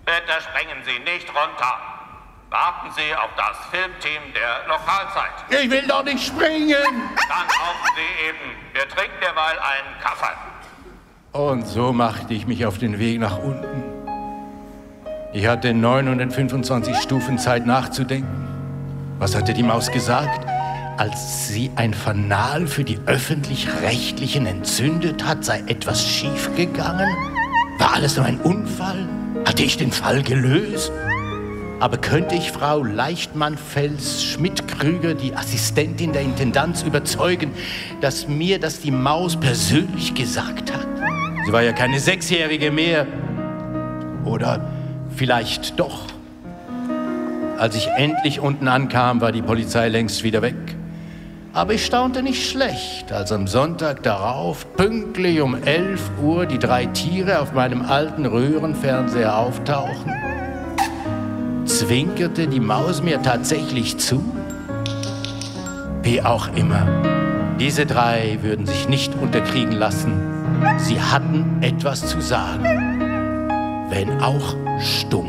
Bitte springen Sie nicht runter. Warten Sie auf das Filmteam der Lokalzeit. Ich will doch nicht springen! Dann rauchen Sie eben. Wir trinken derweil einen Kaffee. Und so machte ich mich auf den Weg nach unten. Ich hatte 925 Stufen Zeit nachzudenken. Was hatte die Maus gesagt? Als sie ein Fanal für die Öffentlich-Rechtlichen entzündet hat, sei etwas schiefgegangen? War alles nur ein Unfall? Hatte ich den Fall gelöst? Aber könnte ich Frau Leichtmann-Fels-Schmidt-Krüger, die Assistentin der Intendanz, überzeugen, dass mir das die Maus persönlich gesagt hat? Sie war ja keine 6-Jährige mehr. Oder vielleicht doch. Als ich endlich unten ankam, war die Polizei längst wieder weg. Aber ich staunte nicht schlecht, als am Sonntag darauf, pünktlich um 11 Uhr, die 3 Tiere auf meinem alten Röhrenfernseher auftauchen. Zwinkerte die Maus mir tatsächlich zu? Wie auch immer, diese 3 würden sich nicht unterkriegen lassen. Sie hatten etwas zu sagen, wenn auch stumm.